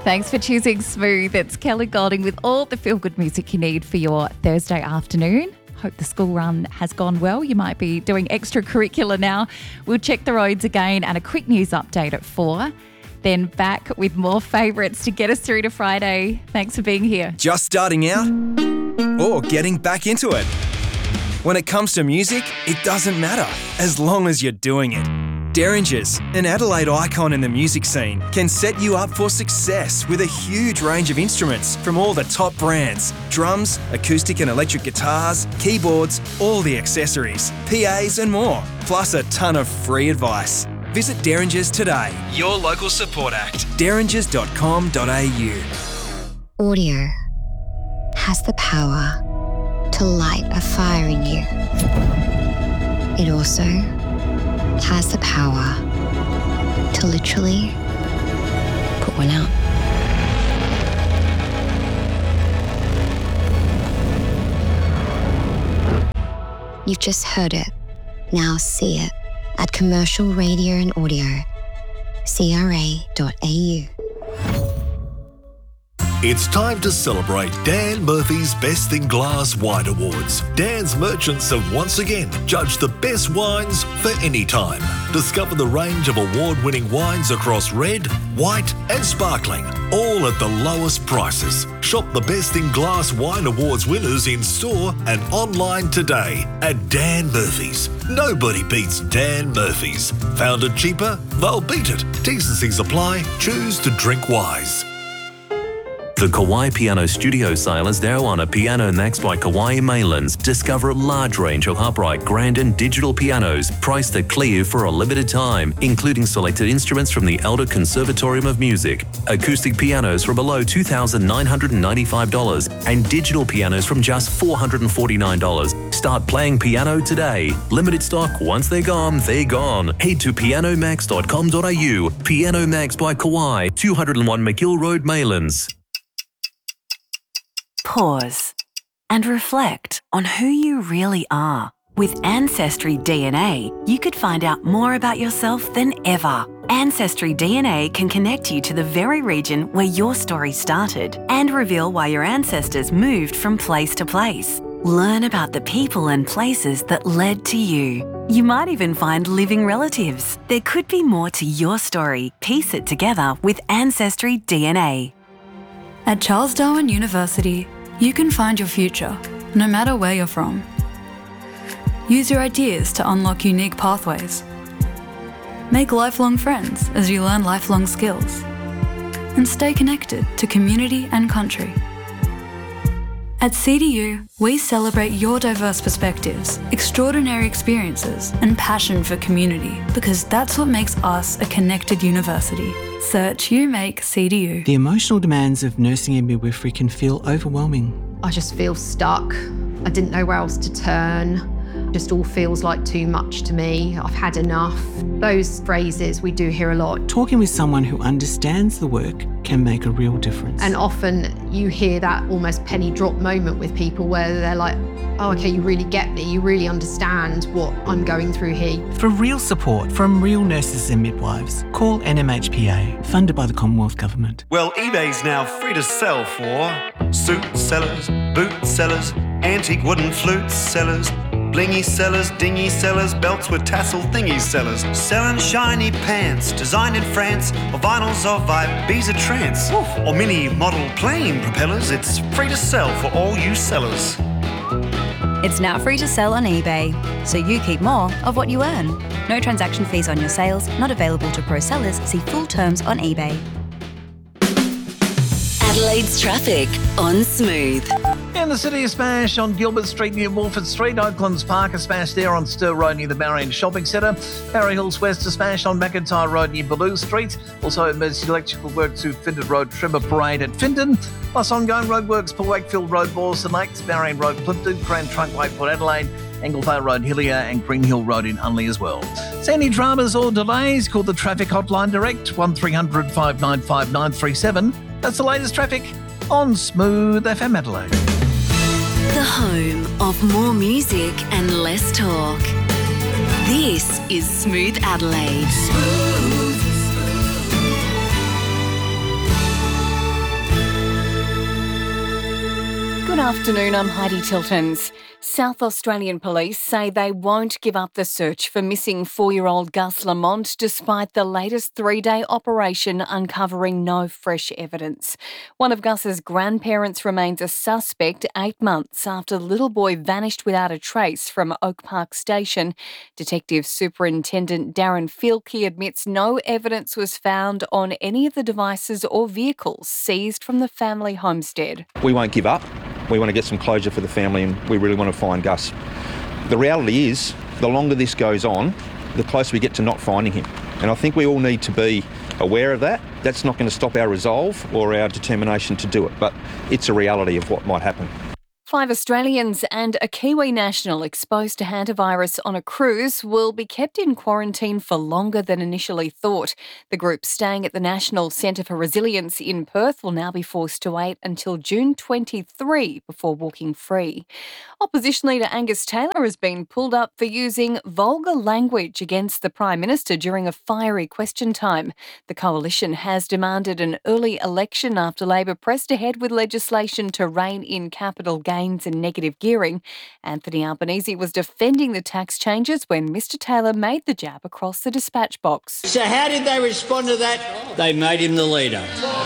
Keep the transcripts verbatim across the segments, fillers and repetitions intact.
Thanks for choosing Smooth. It's Kelly Golding with all the feel-good music you need for your Thursday afternoon. Hope the school run has gone well. You might be doing extracurricular now. We'll check the roads again and a quick news update at four. Then back with more favourites to get us through to Friday. Thanks for being here. Just starting out or getting back into it? When it comes to music, it doesn't matter as long as you're doing it. Derringers, an Adelaide icon in the music scene, can set you up for success with a huge range of instruments from all the top brands. Drums, acoustic and electric guitars, keyboards, all the accessories, P As and more, plus a ton of free advice. Visit Derringers today, your local support act, derringers dot com dot a u. Audio has the power to light a fire in you. It also has the power to literally put one out. You've just heard it. Now see it at Commercial Radio and Audio, c r a dot a u. It's time to celebrate Dan Murphy's Best in Glass Wine Awards. Dan's merchants have once again judged the best wines for any time. Discover the range of award-winning wines across red, white and sparkling, all at the lowest prices. Shop the Best in Glass Wine Awards winners in store and online today at Dan Murphy's. Nobody beats Dan Murphy's. Found it cheaper? They'll beat it. T's and C's apply. Choose to drink wise. The Kauai Piano Studio sale is now on at Piano Max by Kauai Mainlands. Discover a large range of upright, grand and digital pianos priced at clear for a limited time, including selected instruments from the Elder Conservatorium of Music, acoustic pianos from below two thousand nine hundred ninety-five dollars and digital pianos from just four hundred forty-nine dollars. Start playing piano today. Limited stock. Once they're gone, they're gone. Head to piano max dot com dot a u. Piano Max by Kauai, two oh one McGill Road, Mainlands. Pause and reflect on who you really are. With Ancestry D N A, you could find out more about yourself than ever. Ancestry D N A can connect you to the very region where your story started and reveal why your ancestors moved from place to place. Learn about the people and places that led to you. You might even find living relatives. There could be more to your story. Piece it together with Ancestry D N A. At Charles Darwin University, you can find your future, no matter where you're from. Use your ideas to unlock unique pathways. Make lifelong friends as you learn lifelong skills. And stay connected to community and country. At C D U, we celebrate your diverse perspectives, extraordinary experiences, and passion for community, because that's what makes us a connected university. Search You Make C D U. The emotional demands of nursing and midwifery can feel overwhelming. I just feel stuck. I didn't know where else to turn. Just all feels like too much to me. I've had enough. Those phrases we do hear a lot. Talking with someone who understands the work can make a real difference. And often you hear that almost penny drop moment with people where they're like, oh, okay, you really get me. You really understand what I'm going through here. For real support from real nurses and midwives, call N M H P A, funded by the Commonwealth Government. Well, eBay's now free to sell for suit sellers, boot sellers, antique wooden flute sellers, blingy sellers, dingy sellers, belts with tassel thingy sellers, selling shiny pants designed in France, or vinyls of Ibiza trance, or mini model plane propellers. It's free to sell for all you sellers. It's now free to sell on eBay, so you keep more of what you earn. No transaction fees on your sales, not available to pro sellers. See full terms on eBay. Adelaide's traffic on Smooth. In the city, a smash on Gilbert Street near Wolford Street. Oaklands Park, a smash there on Stir Road near the Marion Shopping Centre. Barry Hills West, a smash on McIntyre Road near Ballou Street. Also, emergency electrical work to Findon Road, Trimmer Parade at Findon. Plus, ongoing roadworks for Wakefield Road, Ballston Lakes, Marion Road, Plimpton, Grand Trunk Way, Port Adelaide, Anglevale Road, Hillier and Green Hill Road in Unley as well. So any dramas or delays, call the traffic hotline direct, one three hundred, five nine five, nine three seven. That's the latest traffic on Smooth F M Adelaide. The home of more music and less talk. This is Smooth Adelaide. Smooth. Good afternoon, I'm Heidi Tiltons. South Australian police say they won't give up the search for missing four-year-old Gus Lamont despite the latest three-day operation uncovering no fresh evidence. One of Gus's grandparents remains a suspect eight months after the little boy vanished without a trace from Oak Park Station. Detective Superintendent Darren Fielke admits no evidence was found on any of the devices or vehicles seized from the family homestead. We won't give up. We want to get some closure for the family and we really want to find Gus. The reality is, the longer this goes on, the closer we get to not finding him. And I think we all need to be aware of that. That's not going to stop our resolve or our determination to do it, but it's a reality of what might happen. Five Australians and a Kiwi national exposed to hantavirus on a cruise will be kept in quarantine for longer than initially thought. The group staying at the National Centre for Resilience in Perth will now be forced to wait until June twenty-third before walking free. Opposition leader Angus Taylor has been pulled up for using vulgar language against the Prime Minister during a fiery question time. The coalition has demanded an early election after Labor pressed ahead with legislation to rein in capital gains and negative gearing. Anthony Albanese was defending the tax changes when Mr Taylor made the jab across the dispatch box. So how did they respond to that? They made him the leader.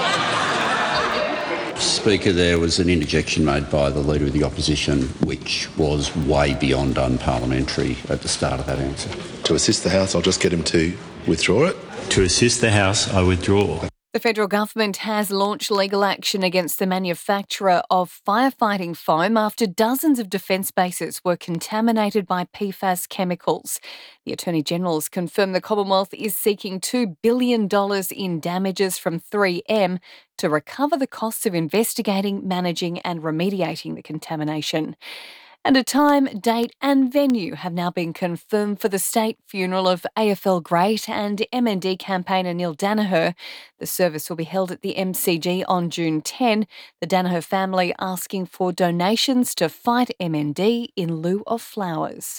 Speaker, there was an interjection made by the Leader of the Opposition which was way beyond unparliamentary at the start of that answer. To assist the House, I'll just get him to withdraw it. To assist the House, I withdraw. The federal government has launched legal action against the manufacturer of firefighting foam after dozens of defence bases were contaminated by P FAS chemicals. The Attorney-General has confirmed the Commonwealth is seeking two billion dollars in damages from three M to recover the costs of investigating, managing and remediating the contamination. And a time, date and venue have now been confirmed for the state funeral of A F L great and M N D campaigner Neil Daniher. The service will be held at the M C G on June tenth. The Daniher family asking for donations to fight M N D in lieu of flowers.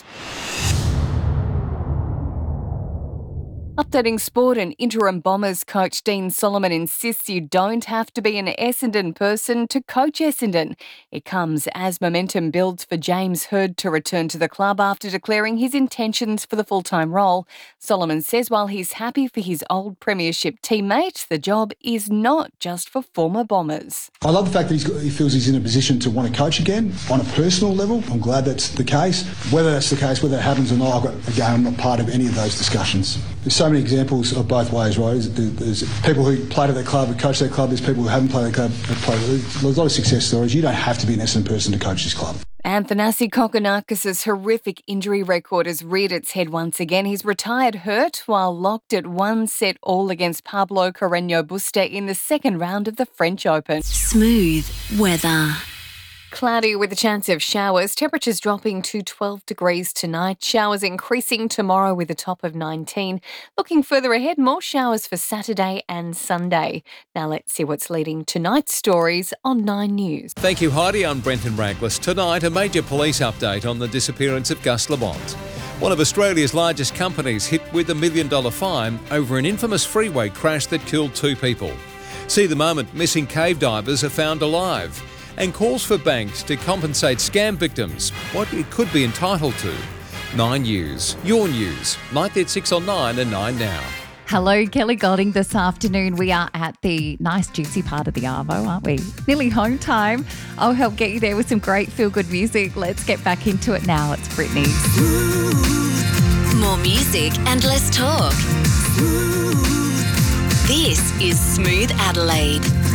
Updating sport, and interim Bombers coach Dean Solomon insists you don't have to be an Essendon person to coach Essendon. It comes as momentum builds for James Hird to return to the club after declaring his intentions for the full-time role. Solomon says while he's happy for his old premiership teammate, the job is not just for former Bombers. I love the fact that he's got, he feels he's in a position to want to coach again on a personal level. I'm glad that's the case. Whether that's the case, whether it happens or not, I've got, again, I'm not part of any of those discussions. There's so many examples of both ways, right? There's people who played at their club, who coached their club. There's people who haven't played at their club, who played. There's a lot of success stories. You don't have to be an Essendon person to coach this club. Athanasi Kokonakis' horrific injury record has reared its head once again. He's retired hurt while locked at one set all against Pablo Carreño Busta in the second round of the French Open. Smooth weather. Cloudy with a chance of showers. Temperatures dropping to twelve degrees tonight. Showers increasing tomorrow with a top of nineteen. Looking further ahead, more showers for Saturday and Sunday. Now let's see what's leading tonight's stories on Nine News. Thank you, Heidi. I'm Brenton Rankless. Tonight, a major police update on the disappearance of Gus Lamont. One of Australia's largest companies hit with a million dollar fine over an infamous freeway crash that killed two people. See the moment missing cave divers are found alive. And calls for banks to compensate scam victims what it could be entitled to. Nine News, your news, ninety at six on Nine and Nine Now. Hello, Kelly Golding. This afternoon we are at the nice juicy part of the Arvo, aren't we? Nearly home time. I'll help get you there with some great feel-good music. Let's get back into it now. It's Brittany. More music and less talk. This is Smooth Adelaide.